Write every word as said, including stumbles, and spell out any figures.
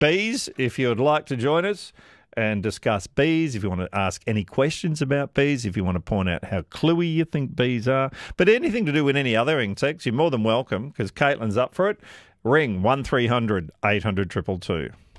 bees, if you would like to join us and discuss bees, if you want to ask any questions about bees, if you want to point out how cluey you think bees are, but anything to do with any other insects, you're more than welcome, because Caitlin's up for it. Ring one three hundred eight hundred two two two.